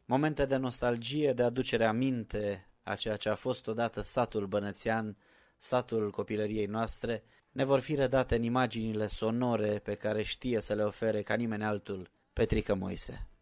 Momente de nostalgie, de aducere aminte a ceea ce a fost odată satul bănățean, satul copilăriei noastre, ne vor fi redate în imaginile sonore pe care știe să le ofere ca nimeni altul Petrică Moise.